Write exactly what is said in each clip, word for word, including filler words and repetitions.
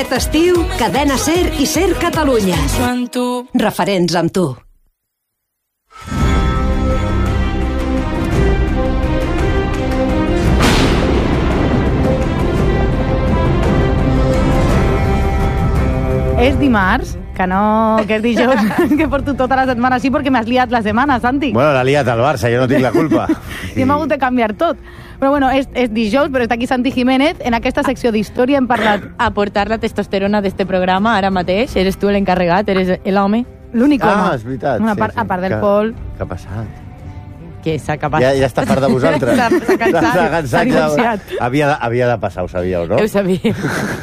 Aquest estiu, Cadena Ser i Ser Catalunya. Referents amb tu. És dimarts, que no, que és dijous, que porto tota la setmana així perquè m'has liat la setmana, Santi. Bueno, l'ha liat el Barça, jo no tinc la culpa. I hem hagut de canviar tot. Però bueno, és, és dijous, però està aquí Santi Jiménez. En aquesta secció d'història hem parlat... Aportar la testosterona d'este programa ara mateix. Eres tu l'encarregat, eres l'home. L'únic home. Ah, és veritat. Una sí, part, sí. A part del que, Pol. Què ha passat? Que s'ha acabat. Ja, ja està part de vosaltres. S'ha cansat. S'ha cansat. S'ha divorciat. Havia, de, havia de passar, ho sabíeu, no? Ho sabia.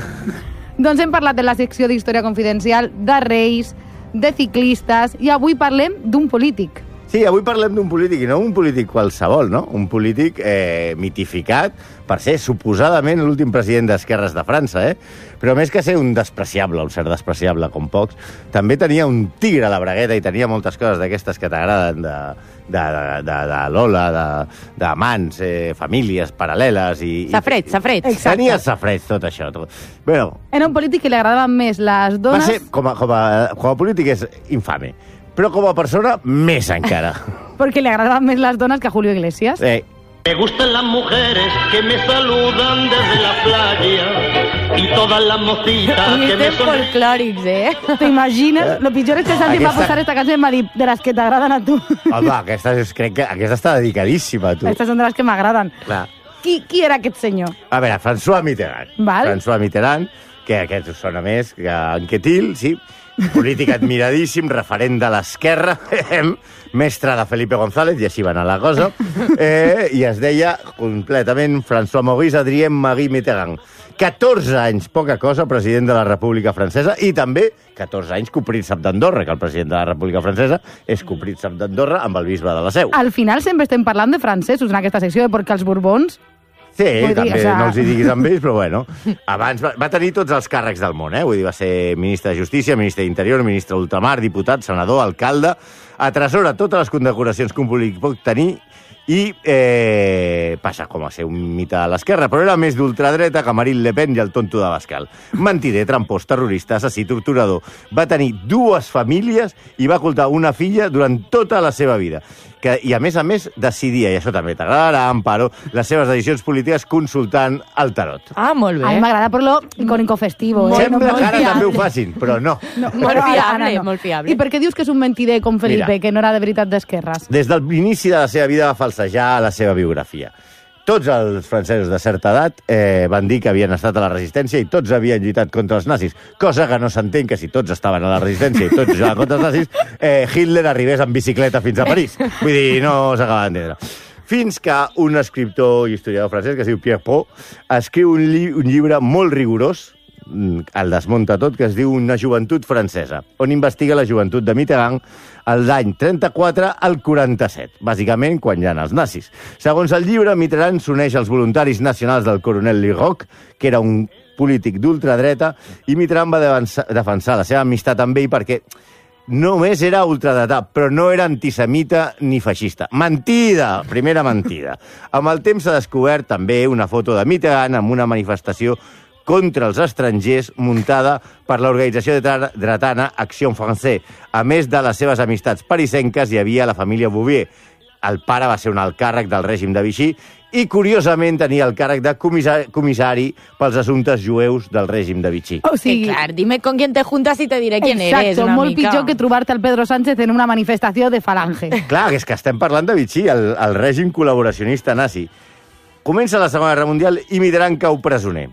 Doncs hem parlat de la secció d'història confidencial, de reis, de ciclistes, i avui parlem d'un polític. Sí, avui parlem d'un polític, i no un polític qualsevol, no? Un polític eh, mitificat per ser suposadament l'últim president d'esquerres de França, eh? Però més que ser un despreciable, un cert despreciable com pocs, també tenia un tigre a la bragueta i tenia moltes coses d'aquestes que t'agraden de, de, de, de, de Lola, d'amants, eh, famílies paral·leles i... Safrets, safrets. Exacte. Tenia safrets, tot això. Tot. Bueno, Era un polític que li agradaven més les dones... va ser, com a, com a, com a polític és infame, però com a persona, més encara. Perquè li agradaven més les dones que a Julio Iglesias. Eh, Me gustan las mujeres que me saludan desde la playa y todas las mocitas Avui que me estem son... folclòrics, eh? T'imagines? Lo pitjor és que Santi Aquesta- va posar esta cançó i m'ha dit de les que t'agraden a tu. home, aquesta, és- crec que aquesta està dedicadíssima a tu. Aquestes són de les que m'agraden. Clar. Qui, qui era aquest senyor? A veure, François Mitterrand. Val. François Mitterrand, que aquest us sona més que Anquetil, sí. Polític admiradíssim, referent de l'esquerra, mestre de Felipe González, i així va anar la cosa, eh, i es deia completament François Maurice Adrien Marie Mitterrand. catorze anys, poca cosa, president de la República Francesa, i també catorze anys copríncep d'Andorra, que el president de la República Francesa és copríncep d'Andorra amb el bisbe de la Seu. Al final sempre estem parlant de francesos en aquesta secció, perquè els Borbons... Sí, Vull dir, també o sea- no els hi diguis amb ells, però bueno. Abans va, va tenir tots els càrrecs del món, eh? Vull dir, va ser ministre de Justícia, ministre d'Interior, ministre d'Ultramar, diputat, senador, alcalde, atresora totes les condecoracions que un polític pot tenir i eh, passa com a ser un mite a l'esquerra, però era més d'ultradreta que Marine Le Pen i el tonto de Bascal. Mentider, trampós, terrorista, assassí, torturador. Va tenir dues famílies i va ocultar una filla durant tota la seva vida. Que, I a més a més decidia, i això també t'agradarà, Amparo, les seves decisions polítiques consultant el tarot. Ah, molt A mi bé. m'agrada per lo icònico festivo. Eh? Sembla No, que ara fiable. també ho facin, però no. no, Molt però ara- fiable, ara no. molt fiable. I per què dius que és un mentider com Felipe, Mira. que no era de veritat d'esquerres? Des de l'inici de la seva vida va falsejar la seva biografia. Tots els francesos de certa edat eh, van dir que havien estat a la resistència i tots havien lluitat contra els nazis, cosa que no s'entén que si tots estaven a la resistència i tots lluitaven contra els nazis, eh, Hitler arribés en bicicleta fins a París. Vull dir, no s'acaba d'entendre. Fins que un escriptor i historiador francès, que es diu Pierre Pro, escriu un, li un llibre molt rigorós, el desmunta tot, que es diu Una joventut francesa, on investiga la joventut de Mitterrand l'any trenta-quatre al quaranta-set, bàsicament quan hi ha els nazis. Segons el llibre, Mitterrand s'uneix als voluntaris nacionals del coronel Liroc, que era un polític d'ultradreta, i Mitterrand va defensar la seva amistat amb ell perquè només era ultradretà, però no era antisemita ni feixista. Mentida! Primera mentida. Amb el temps s'ha descobert també una foto de Mitterrand amb una manifestació contra els estrangers muntada per l'organització dretana Action Française. A més de les seves amistats parisenques, hi havia la família Bouvier. El pare va ser un alt càrrec del règim de Vichy i, curiosament, tenia el càrrec de comissari, comissari pels assumptes jueus del règim de Vichy. O Sí, sigui, clar, dime con quién te juntas y te diré quién exacto, eres, una molt mica. pitjor que trobar-te al Pedro Sánchez en una manifestació de falange. Clar, és que estem parlant de Vichy, el, el règim col·laboracionista nazi. Comença la Segona Guerra Mundial i Mitterrand cau presoner.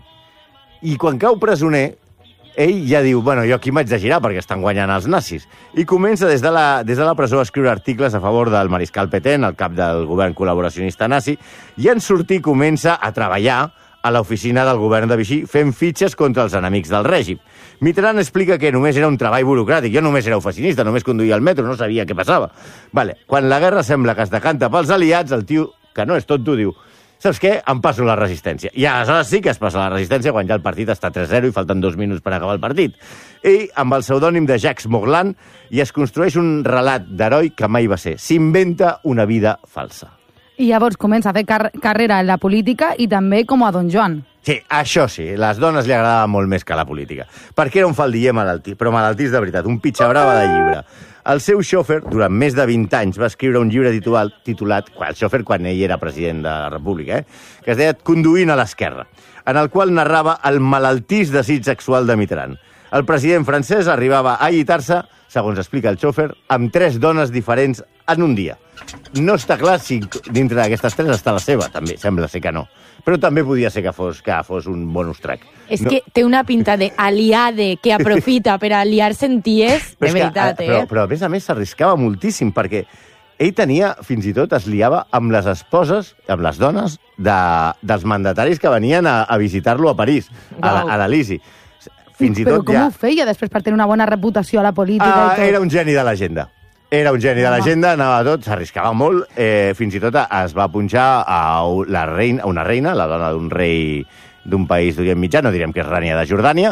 I quan cau presoner, ell ja diu, bueno, jo aquí m'haig de girar perquè estan guanyant els nazis. I comença des de la, des de la presó a escriure articles a favor del mariscal Pétain, el cap del govern col·laboracionista nazi, i en sortir comença a treballar a l'oficina del govern de Vichy fent fitxes contra els enemics del règim. Mitterrand explica que només era un treball burocràtic. Jo només era oficinista, només conduïa el metro, no sabia què passava. Vale. Quan la guerra sembla que es decanta pels aliats, el tio, que no és tonto, diu: saps què? Em passo la resistència. I aleshores sí que es passa la resistència quan ja el partit està tres zero i falten dos minuts per acabar el partit. I amb el pseudònim de Jacques Morland i es construeix un relat d'heroi que mai va ser. S'inventa una vida falsa. I llavors comença a fer car carrera en la política i també com a Don Joan. Sí, això sí, les dones li agradaven molt més que la política, perquè era un faldiller malaltí, però malaltís de veritat, un pitxabrava de llibre. El seu xòfer, durant més de vint anys, va escriure un llibre titulat, titulat el xòfer quan ell era president de la República, eh? que es deia Conduint a l'esquerra, en el qual narrava el malaltís desig sexual de Mitterrand. El president francès arribava a allitar-se, segons explica el xòfer, amb tres dones diferents en un dia. No està clar si dintre d'aquestes tres està la seva, també, sembla ser que no. Però també podia ser que fos, que fos un bonus track. És no. que té una pinta d'aliade que aprofita per aliar-se en ties, de veritat, que, eh? Però, però a més a més s'arriscava moltíssim, perquè ell tenia, fins i tot, es liava amb les esposes, amb les dones, de, dels mandataris que venien a, a visitar-lo a París, a, a l'Elisi. Fins i però tot com ja... ho feia després per tenir una bona reputació a la política Ah, i tot? era un geni de l'agenda. Era un geni de l'agenda, anava a tot, s'arriscava molt, eh, fins i tot es va punxar a, la reina, a una reina, la dona d'un rei d'un país d'Orient Mitjà, no direm que és Rània de Jordània,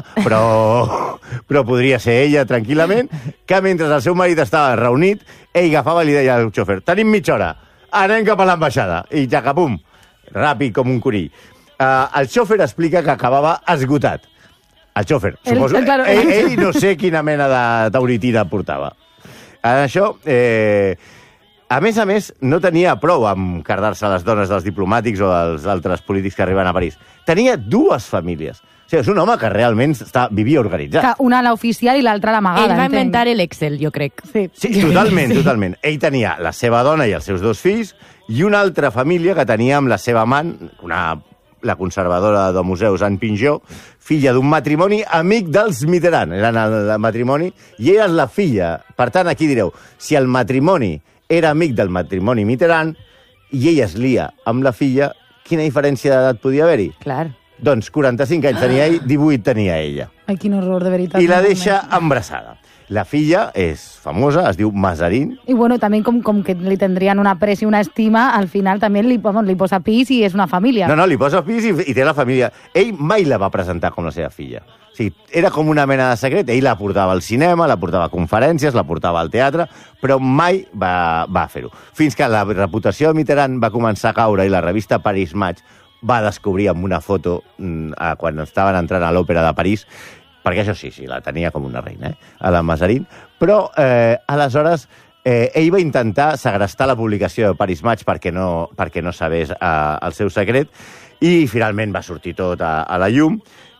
però, però podria ser ella tranquil·lament, que mentre el seu marit estava reunit, ell agafava i li deia al xòfer, tenim mitja hora, anem cap a l'ambaixada, i ja capum, ràpid com un conill. Uh, el xòfer explica que acabava esgotat. El xòfer, El- suposo. el- claro, ell, el- ell no sé quina mena de tauritina portava. En això, eh, a més a més, no tenia prou amb cardar-se les dones dels diplomàtics o dels altres polítics que arriben a París. Tenia dues famílies. O sigui, és un home que realment està, vivia organitzat. Que una a l'oficial i l'altra a l'amagada. Ell va entenc. inventar l'Excel, jo crec. Sí. Sí, totalment, totalment. Ell tenia la seva dona i els seus dos fills i una altra família que tenia amb la seva amant, una, la conservadora de museus, Anne Pinjot, filla d'un matrimoni amic dels Mitterrand. Eren el matrimoni i ella és la filla. Per tant, aquí direu, si el matrimoni era amic del matrimoni Mitterrand i ella es lia amb la filla, quina diferència d'edat podia haver-hi? Clar. Doncs quaranta-cinc anys tenia ell, divuit tenia ella. Ai, quin horror, de veritat. I la no, deixa no. embarassada. La filla és famosa, es diu Mazarin. I bueno, també com, com que li tendrien una pressió i una estima, al final també li, bueno, li posa pis i és una família. No, no, li posa pis i, i té la família. Ell mai la va presentar com la seva filla. O sigui, era com una mena de secret. Ell la portava al cinema, la portava a conferències, la portava al teatre, però mai va, va fer-ho. Fins que la reputació de Mitterrand va començar a caure i la revista Paris Match va descobrir amb una foto mm, quan estaven entrant a l'òpera de París, perquè això sí, sí, la tenia com una reina, eh, a la Mazarin, però eh, aleshores eh, ell va intentar segrestar la publicació de Paris Match perquè no, perquè no sabés eh, el seu secret, i finalment va sortir tot a, a la llum,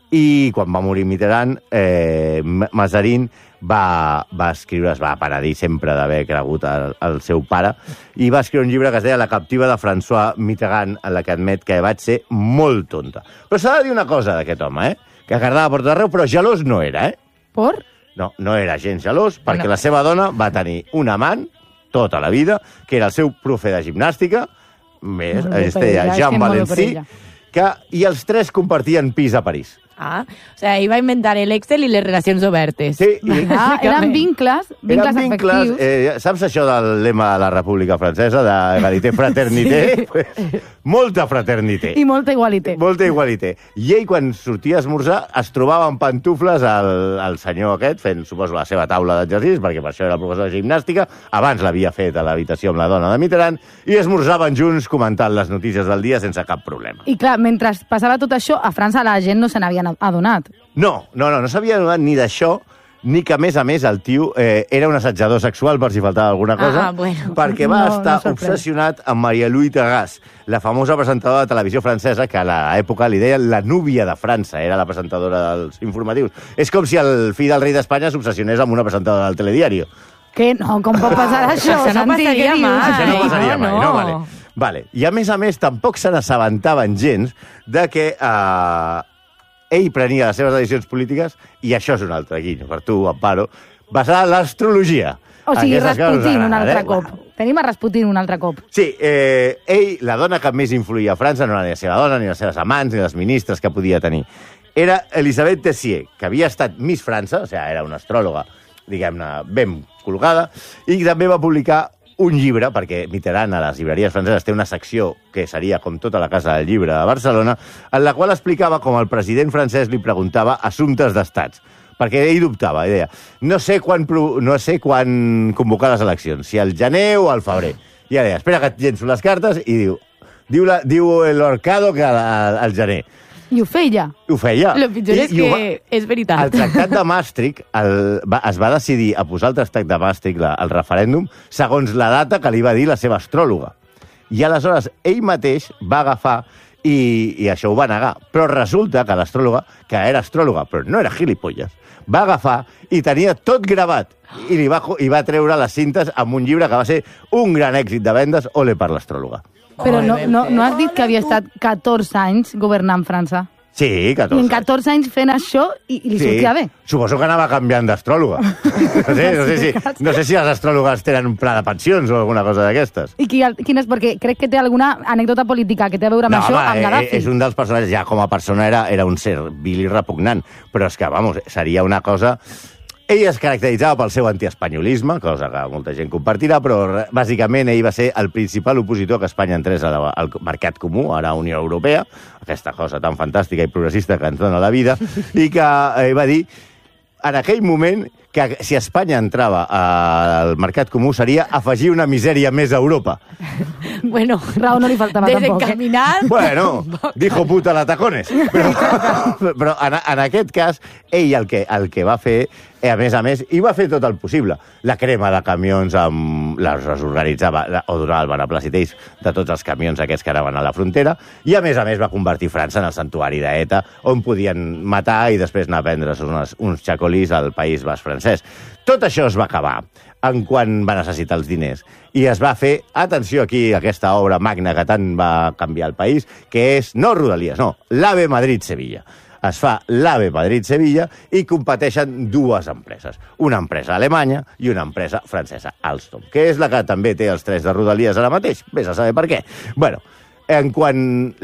i quan va morir Mitterrand, eh, Mazarin va, va escriure, es va penedir sempre d'haver cregut al, al seu pare, i va escriure un llibre que es deia La captiva de François Mitterrand, en la que admet que vaig ser molt tonta. Però s'ha de dir una cosa d'aquest home, eh? que cardava per tot arreu, però gelós no era, eh? Por? No, no era gens gelós, perquè No. la seva dona va tenir un amant tota la vida, que era el seu profe de gimnàstica, més, Molt bé es per deia ella, Jean estic molt bé per Valencí, ella. que, i els tres compartien pis a París. Ah, o sea, ell va inventar l'Excel i les relacions obertes. Sí, i, Ah, eren vincles, vincles eren vincles, afectius. eh, saps això del lema de la República Francesa, d'egalité fraternité? Sí. Pues, molta fraternité. I molta igualité. Molta igualité. I ell, quan sortia a esmorzar, es trobava amb pantufles al, al senyor aquest, fent, suposo, la seva taula d'exercicis, perquè per això era el professor de gimnàstica, abans l'havia fet a l'habitació amb la dona de Mitterrand, i esmorzaven junts comentant les notícies del dia sense cap problema. I clar, mentre passava tot això, a França la gent no se n'havia adonat. No, no, no, no s'havia adonat ni d'això, ni que, a més a més, el tio eh, era un assetjador sexual, per si faltava alguna cosa, Ah, bueno. perquè va No, no estar sorprèn. obsessionat amb Marie-Louise Terrasse, la famosa presentadora de televisió francesa, que a l'època li deien la núvia de França, era la presentadora dels informatius. És com si el fill del rei d'Espanya s'obsessionés amb una presentadora del telediario. Què? No, com pot passar això? Això no Santi? passaria Què dius? mai. Això no Ai, passaria no, mai, no? no. Vale. Vale. I a més a més, tampoc se n'assabentaven gens de que eh, ell prenia les seves decisions polítiques, i això és un altre guinyo per tu, Amparo, basada en l'astrologia. O sigui, Aquestes coses Rasputin un agraden, altre eh? cop. Tenim a Rasputin un altre cop. Sí, eh, ell, la dona que més influïa a França, no era ni la seva dona, ni les seves amants, ni les ministres que podia tenir. Era Elisabeth Tessier, que havia estat Miss França, o sigui, era una astròloga, diguem-ne, ben col·locada, i també va publicar un llibre, perquè Mitterrand a les llibreries franceses té una secció que seria com tota la Casa del Llibre de Barcelona, en la qual explicava com el president francès li preguntava assumptes d'estats, perquè ell dubtava, ell deia, no sé quan, no sé quan convocar les eleccions, si al gener o al febrer. I ja deia, espera que et llenço les cartes, i diu, diu, la, diu l'Orcado que al, al gener. I ho feia. Ho feia. Lo pitjor és que va, és veritat. El tractat de Maastricht el, va, es va decidir a posar el tractat de Maastricht, la, el referèndum, segons la data que li va dir la seva astròloga. I aleshores ell mateix va agafar i, i això ho va negar. Però resulta que l'astròloga, que era astròloga, però no era gilipolles, va agafar i tenia tot gravat i, li va, i va treure les cintes amb un llibre que va ser un gran èxit de vendes, ole per l'astròloga. Però no, no, no has dit que havia estat catorze anys governant França? Sí, catorze. I en catorze anys fent això i, i li sí. sortia bé? Suposo que anava canviant d'astròloga. No sé, no sé si, no sé si les astròlogues tenen un pla de pensions o alguna cosa d'aquestes. I qui, quin és? Perquè crec que té alguna anècdota política que té a veure amb no, això, home, amb Gaddafi. És un dels personatges, ja com a persona era, era un ser vil i repugnant, però és que, vamos, seria una cosa... Ell es caracteritzava pel seu antiespanyolisme, cosa que molta gent compartirà, però bàsicament ell va ser el principal opositor que Espanya entrés al, al mercat comú, ara Unió Europea, aquesta cosa tan fantàstica i progressista que ens dona la vida, i que ell va dir, en aquell moment, que si Espanya entrava al mercat comú seria afegir una misèria més a Europa. Bueno, raó no li faltava tampoc. Desencaminat. Eh? Bueno, dijo puta la tacones. Però, però en, en aquest cas, ell el que, el que va fer, eh, a més a més, i va fer tot el possible. La crema de camions amb, les organitzava, o donava el beneplàcit ells de tots els camions aquests que anaven a la frontera, i a més a més va convertir França en el santuari d'ETA, on podien matar i després anar a prendre's uns, uns xacolís al País Basc francès. Tot això es va acabar en quan va necessitar els diners. I es va fer, atenció aquí, aquesta obra magna que tant va canviar el país, que és, no Rodalies, no, l'AVE Madrid-Sevilla. Es fa l'AVE Madrid-Sevilla i competeixen dues empreses. Una empresa alemanya i una empresa francesa, Alstom, que és la que també té els tres de Rodalies ara mateix. Vés a saber per què. Bueno, en quan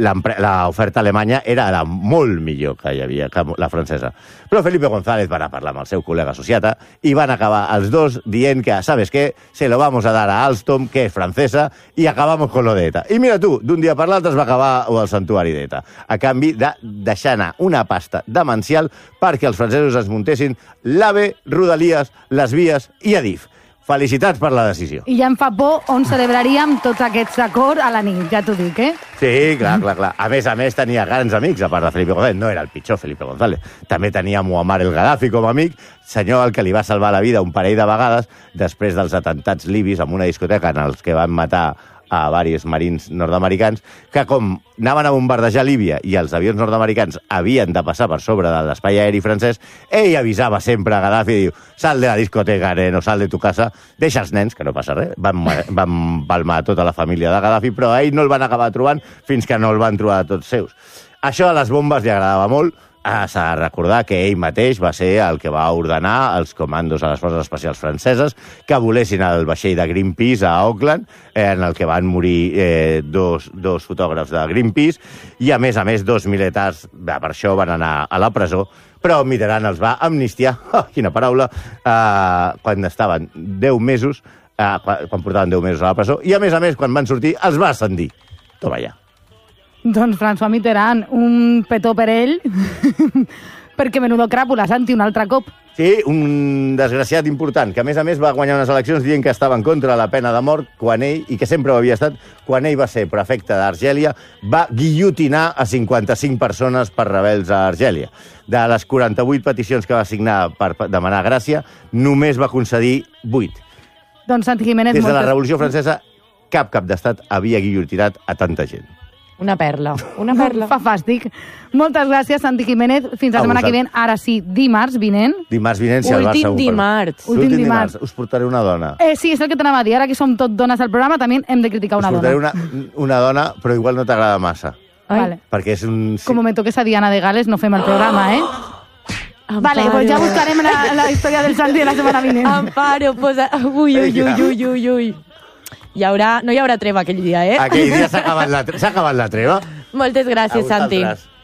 l'oferta alemanya era la molt millor que hi havia, que la francesa. Però Felipe González va anar a parlar amb el seu col·lega associata i van acabar els dos dient que, ¿sabes qué? Se lo vamos a dar a Alstom, que és francesa, i acabamos con lo d'ETA. I mira tu, d'un dia per l'altre es va acabar el santuari d'ETA, a canvi de deixar anar una pasta demencial perquè els francesos es muntessin l'AVE, Rodalies, les vies i Adif. Felicitats per la decisió. I ja em fa por on celebraríem tots aquests acords a la nit, ja t'ho dic, eh? Sí, clar, clar, clar. A més a més, tenia grans amics, a part de Felipe González. No era el pitjor Felipe González. També tenia Muammar el Gaddafi com a amic, senyor al que li va salvar la vida un parell de vegades després dels atentats libis en una discoteca en els que van matar a diversos marins nord-americans, que com anaven a bombardejar Líbia i els avions nord-americans havien de passar per sobre de l'espai aeri francès, ell avisava sempre a Gaddafi i diu, sal de la discoteca, neno, sal de tu casa, deixa els nens, que no passa res. Van, van palmar tota la família de Gaddafi, però a ell no el van acabar trobant fins que no el van trobar tots seus. Això a les bombes li agradava molt. Ah, s'ha de recordar que ell mateix va ser el que va ordenar als comandos a les forces especials franceses que volessin el vaixell de Greenpeace a Auckland, en el que van morir eh, dos, dos fotògrafs de Greenpeace, i a més a més dos militars, per això van anar a la presó, però Mitterrand els va amnistiar, oh, quina paraula, eh, quan estaven deu mesos, eh, quan, quan portaven deu mesos a la presó, i a més a més, quan van sortir, els va ascendir. Toma ja. Doncs François Mitterrand, un petó per ell, perquè menudo cràpula, Santi, un altre cop. Sí, un desgraciat important, que a més a més va guanyar unes eleccions dient que estava en contra de la pena de mort quan ell, i que sempre ho havia estat, quan ell va ser prefecte d'Argèlia, va guillotinar a cinquanta-cinc persones per rebels a Argèlia. De les quaranta-vuit peticions que va signar per demanar gràcia, només va concedir vuit. Doncs Santi Jiménez... Des de la Revolució Francesa, cap cap d'estat havia guillotinat a tanta gent. Una perla, una perla. Fa fàstic. Moltes gràcies, Santi Jiménez. Fins la setmana que ve, ara sí, dimarts vinent. Dimarts vinent, si el Barça... Últim dimarts. Últim dimarts. Us portaré una dona. Eh, sí, és el que t'anava a dir. Ara que som tot dones al programa, també hem de criticar una dona. Us portaré dona. una, una dona, però igual no t'agrada massa. Vale. Perquè és un... Com me toques a Diana de Gales, no fem el programa, eh? Amparo. Vale, pues ja buscarem la, la història del Santi de la setmana vinent. Amparo, posa... Ui, ui, ui, ui, ui, ui. Hi haurà, no hi haurà treva aquell dia, eh? Aquell dia s'ha acabat, la, s'ha acabat la treva. Moltes gràcies, Santi.